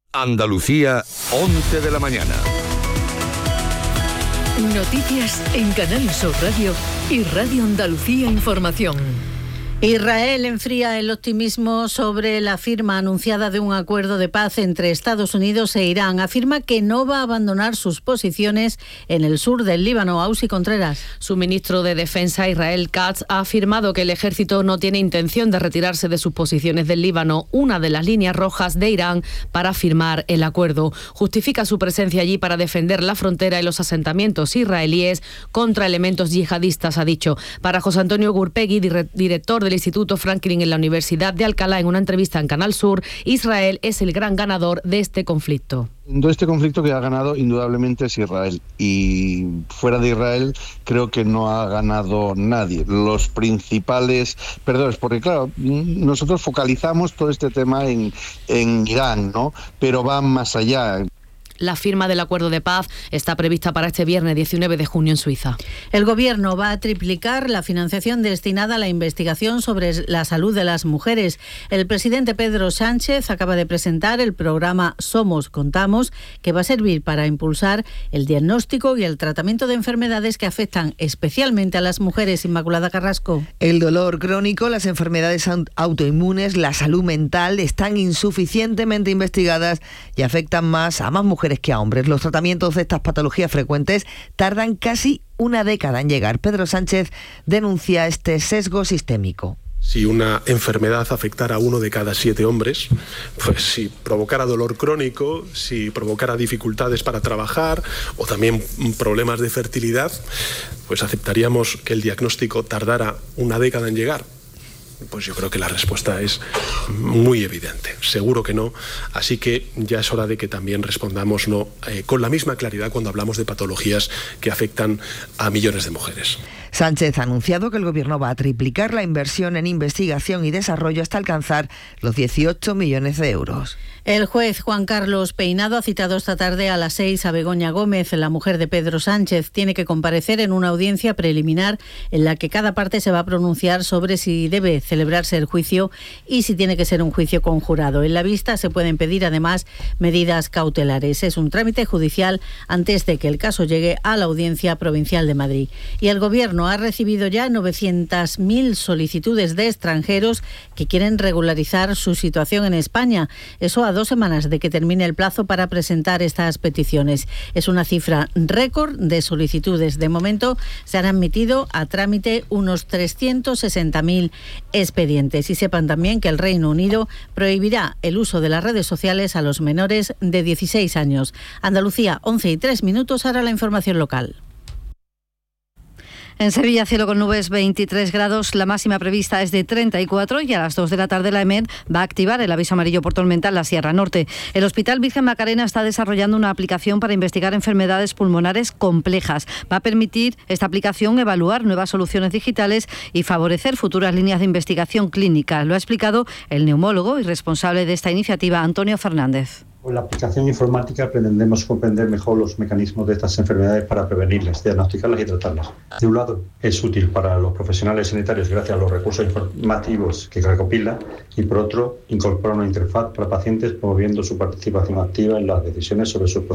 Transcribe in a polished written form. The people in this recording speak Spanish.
Andalucía, 11 de la mañana. Noticias en Canal Sur Radio y Radio Andalucía Información. Israel enfría el optimismo sobre la firma anunciada de un acuerdo de paz entre Estados Unidos e Irán. Afirma que no va a abandonar sus posiciones en el sur del Líbano. Ausi Contreras. Su ministro de Defensa, Israel Katz, ha afirmado que el ejército no tiene intención de retirarse de sus posiciones del Líbano, una de las líneas rojas de Irán para firmar el acuerdo. Justifica su presencia allí para defender la frontera y los asentamientos israelíes contra elementos yihadistas, ha dicho. Para José Antonio Gurpegui, director del Instituto Franklin en la Universidad de Alcalá, en una entrevista en Canal Sur, Israel es el gran ganador de este conflicto. De este conflicto que ha ganado indudablemente es Israel, y fuera de Israel creo que no ha ganado nadie. Los principales perdedores, porque claro, nosotros focalizamos todo este tema en Irán, ¿no? Pero va más allá. La firma del acuerdo de paz está prevista para este viernes 19 de junio en Suiza. El Gobierno va a triplicar la financiación destinada a la investigación sobre la salud de las mujeres. El presidente Pedro Sánchez acaba de presentar el programa Somos Contamos, que va a servir para impulsar el diagnóstico y el tratamiento de enfermedades que afectan especialmente a las mujeres. Inmaculada Carrasco. El dolor crónico, las enfermedades autoinmunes, la salud mental están insuficientemente investigadas y afectan a más mujeres que a hombres. Los tratamientos de estas patologías frecuentes tardan casi una década en llegar. Pedro Sánchez denuncia este sesgo sistémico. Si una enfermedad afectara a 1 de cada 7 hombres, pues si provocara dolor crónico, si provocara dificultades para trabajar o también problemas de fertilidad, pues aceptaríamos que el diagnóstico tardara una década en llegar. Pues yo creo que la respuesta es muy evidente. Seguro que no. Así que ya es hora de que también respondamos no con la misma claridad cuando hablamos de patologías que afectan a millones de mujeres. Sánchez ha anunciado que el Gobierno va a triplicar la inversión en investigación y desarrollo hasta alcanzar los 18 millones de euros. El juez Juan Carlos Peinado ha citado esta tarde a las 6 a Begoña Gómez, la mujer de Pedro Sánchez. Tiene que comparecer en una audiencia preliminar en la que cada parte se va a pronunciar sobre si debe celebrarse el juicio y si tiene que ser un juicio con jurado. En la vista se pueden pedir además medidas cautelares. Es un trámite judicial antes de que el caso llegue a la Audiencia Provincial de Madrid. Y el Gobierno ha recibido ya 900.000 solicitudes de extranjeros que quieren regularizar su situación en España. Eso a 2 semanas de que termine el plazo para presentar estas peticiones. Es una cifra récord de solicitudes. De momento se han admitido a trámite unos 360.000 expedientes. Y sepan también que el Reino Unido prohibirá el uso de las redes sociales a los menores de 16 años. Andalucía, 11:03, ahora la información local. En Sevilla, cielo con nubes, 23 grados, la máxima prevista es de 34 y a las 2 de la tarde la EMET va a activar el aviso amarillo por tormenta en la Sierra Norte. El Hospital Virgen Macarena está desarrollando una aplicación para investigar enfermedades pulmonares complejas. Va a permitir esta aplicación evaluar nuevas soluciones digitales y favorecer futuras líneas de investigación clínica. Lo ha explicado el neumólogo y responsable de esta iniciativa, Antonio Fernández. Con la aplicación informática pretendemos comprender mejor los mecanismos de estas enfermedades para prevenirlas, diagnosticarlas y tratarlas. De un lado, es útil para los profesionales sanitarios gracias a los recursos informativos que recopila, y por otro, incorpora una interfaz para pacientes promoviendo su participación activa en las decisiones sobre sus